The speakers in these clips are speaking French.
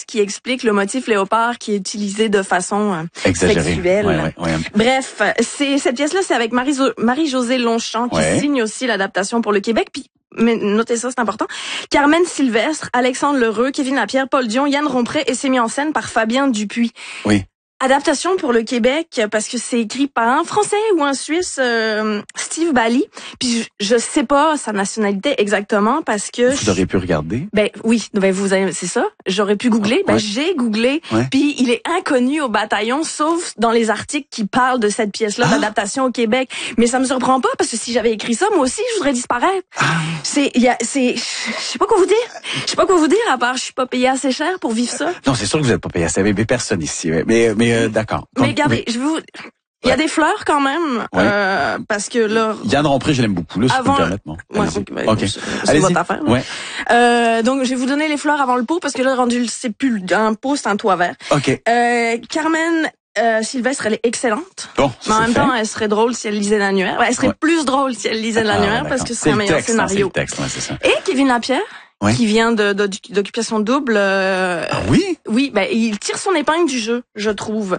qui explique le motif léopard qui est utilisé de façon exagérée. Sexuelle. Ouais. Bref, cette pièce-là, c'est avec Marie-Josée Longchamp qui signe aussi l'adaptation pour le Québec. Puis, mais notez ça, c'est important. Carmen Sylvestre, Alexandre Lheureux, Kevin Lapierre, Paul Dion, Yann Romprey et c'est mis en scène par Fabien Dupuis. Oui. Adaptation pour le Québec parce que c'est écrit par un Français ou un Suisse, Steve Bally. Puis je sais pas sa nationalité exactement parce que vous auriez pu regarder. Ben oui, c'est ça. J'aurais pu googler. J'ai googlé. Puis il est inconnu au bataillon, sauf dans les articles qui parlent de cette pièce-là d'adaptation au Québec. Mais ça me surprend pas parce que si j'avais écrit ça, moi aussi, je voudrais disparaître. Je sais pas quoi vous dire. Je sais pas quoi vous dire à part je suis pas payé assez cher pour vivre ça. Non, c'est sûr que vous êtes pas payé assez. Mais personne ici. Mais d'accord. Mais regardez, il y a des fleurs quand même, parce que là... Yann Romprey, je l'aime beaucoup, là, si vous me permettez. OK. C'est votre affaire. Donc, je vais vous donner les fleurs avant le pot, parce que là, rendu, c'est plus un pot, c'est un toit vert. OK. Carmen Sylvestre, elle est excellente. Bon, mais en même temps, elle serait drôle si elle lisait l'annuaire. Elle serait plus drôle si elle lisait l'annuaire, parce que c'est un meilleur scénario. C'est le texte, c'est ça. Et Kevin Lapierre, qui vient d'Occupation Double. Oui? Oui, il tire son épingle du jeu, je trouve.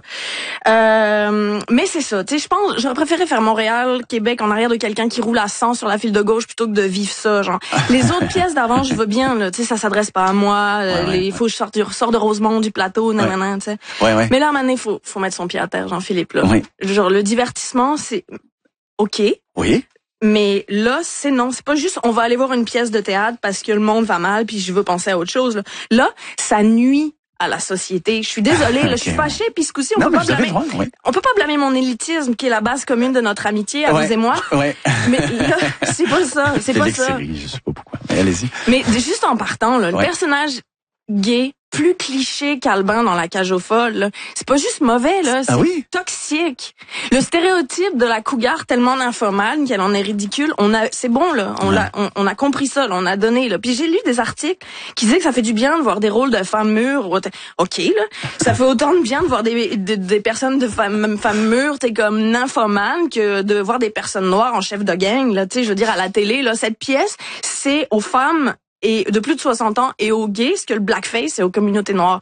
Mais c'est ça, tu sais, je pense, j'aurais préféré faire Montréal, Québec en arrière de quelqu'un qui roule à 100 sur la file de gauche plutôt que de vivre ça, genre. Les autres pièces d'avant, je veux bien, tu sais, ça s'adresse pas à moi, il faut que je sorte de Rosemont, du plateau, nanana, tu sais. Mais là, à un moment donné, faut mettre son pied à terre, Jean-Philippe, là. Genre, le divertissement, c'est OK. Oui. Mais là, c'est pas juste on va aller voir une pièce de théâtre parce que le monde va mal puis je veux penser à autre chose. Là, ça nuit à la société. Je suis désolée, là, je suis fâchée puis ce coup-ci, on peut pas blâmer mon élitisme qui est la base commune de notre amitié à vous et moi. Mais là, c'est pas ça, c'est pas ça. Je sais pas pourquoi. Mais allez-y. Mais juste en partant là, le personnage gay plus cliché qu'Albin dans La Cage aux folles, là. C'est pas juste mauvais, là. C'est toxique. Le stéréotype de la cougar tellement nymphomane qu'elle en est ridicule, c'est bon, là. On a compris ça, là. On a donné, là. Puis j'ai lu des articles qui disaient que ça fait du bien de voir des rôles de femmes mûres. OK, là. Ça fait autant de bien de voir des personnes de femmes mûres, t'es comme nymphomanes que de voir des personnes noires en chef de gang, là. Tu sais, je veux dire, à la télé, là. Cette pièce, c'est aux femmes et de plus de 60 ans et aux gays, ce que le blackface et aux communautés noires.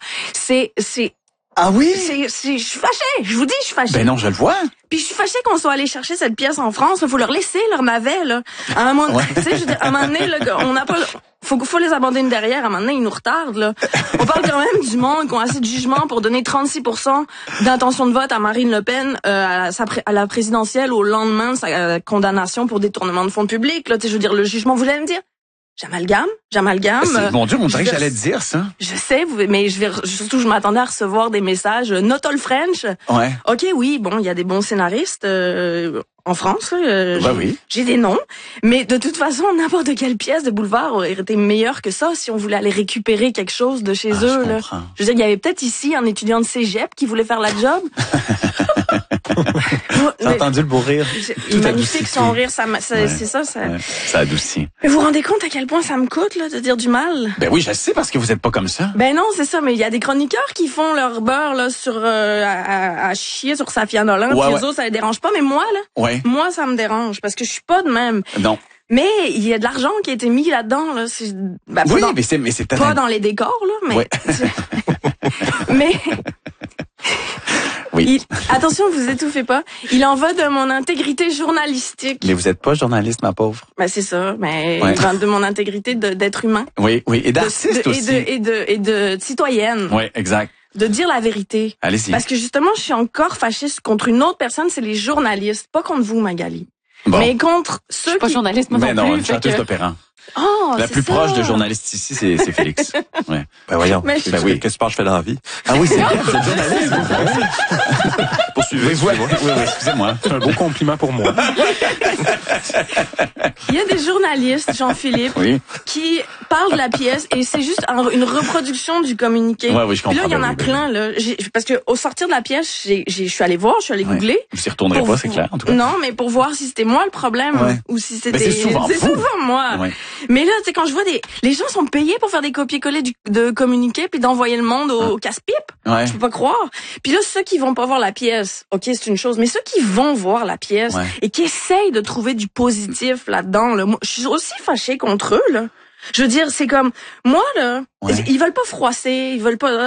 Ah oui? Je suis fâchée. Je vous dis, je suis fâchée. Ben non, je le vois. Puis je suis fâchée qu'on soit allé chercher cette pièce en France. Faut leur laisser leur navet, là. À un moment, tu sais, je veux dire, à un moment donné, là, on n'a pas, faut les abandonner derrière. À un moment donné, ils nous retardent, là. On parle quand même du monde qui ont assez de jugement pour donner 36% d'intention de vote à Marine Le Pen, à la présidentielle au lendemain de sa condamnation pour détournement de fonds publics, là. Tu sais, je veux dire, le jugement, vous allez me dire? J'amalgame. Mon Dieu, on dirait que j'allais te dire ça. Je sais, mais surtout, je m'attendais à recevoir des messages not all French. OK, oui, bon, il y a des bons scénaristes en France. J'ai des noms. Mais de toute façon, n'importe quelle pièce de boulevard aurait été meilleure que ça si on voulait aller récupérer quelque chose de chez eux. Là. Je veux dire, il y avait peut-être ici un étudiant de cégep qui voulait faire la job. J'ai entendu le beau rire. Magnifique son rire, c'est ça. Ça adoucit. Mais vous vous rendez compte à quel point ça me coûte là de dire du mal? Ben oui, je sais parce que vous êtes pas comme ça. Ben non, c'est ça, mais il y a des chroniqueurs qui font leur beurre là sur à chier sur Safia Nolin, puis les autres ça les dérange pas, mais moi là, moi ça me dérange parce que je suis pas de même. Non. Mais il y a de l'argent qui a été mis là-dedans là, mais c'est pas dans les décors là, mais mais attention, vous étouffez pas. Il en va de mon intégrité journalistique. Mais vous êtes pas journaliste, ma pauvre. Ben c'est ça, mais il va de mon intégrité d'être humain. Oui, et d'artiste aussi. Et de citoyenne. Oui, exact. De dire la vérité. Allez-y. Parce que justement, je suis encore fâchiste contre une autre personne, c'est les journalistes, pas contre vous, Magali. Bon. Mais contre ceux je suis pas journaliste, moi mais non plus. Mais non, une chanteuse d'opéra. Oh, la plus proche de journaliste ici, c'est Félix. Ben voyons. Qu'est-ce que tu penses que je fais dans la vie? Ah oui, c'est vrai, vous êtes journaliste. Poursuivez. Oui, excusez-moi. C'est un beau compliment pour moi. Il y a des journalistes, Jean-Philippe, qui parlent de la pièce et c'est juste une reproduction du communiqué. Oui, je comprends. Puis là, il y en a plein, là. Parce que au sortir de la pièce, je suis allée voir, je suis allée googler. Vous y retournerez pas, c'est clair, en tout cas. Non, mais pour voir si c'était moi le problème ou si c'était... C'est souvent moi. Mais là, tu sais, quand je vois les gens sont payés pour faire des copier-coller de communiqué puis d'envoyer le monde au casse-pipe. Je peux pas croire. Puis là, ceux qui vont pas voir la pièce, OK, c'est une chose, mais ceux qui vont voir la pièce et qui essayent de trouver du positif là-dedans, là, moi, je suis aussi fâchée contre eux, là. Je veux dire, c'est comme, moi, là, ils veulent pas froisser, ils veulent pas,